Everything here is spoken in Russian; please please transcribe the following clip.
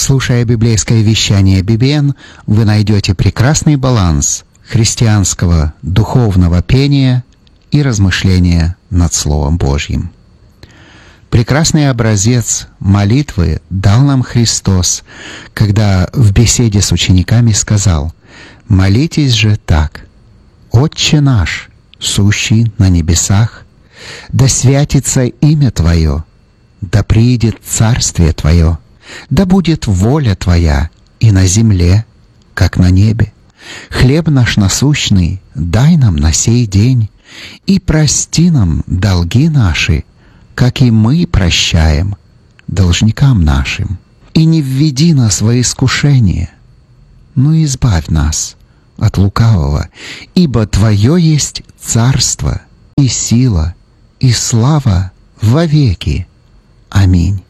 Слушая библейское вещание BBN, вы найдете прекрасный баланс христианского духовного пения и размышления над Словом Божьим. Прекрасный образец молитвы дал нам Христос, когда в беседе с учениками сказал: «Молитесь же так: Отче наш, сущий на небесах, да святится имя Твое, да приидет царствие Твое, да будет воля Твоя и на земле, как на небе. Хлеб наш насущный дай нам на сей день, и прости нам долги наши, как и мы прощаем должникам нашим. И не введи нас во искушение, но избавь нас от лукавого, ибо Твое есть царство и сила и слава вовеки. Аминь».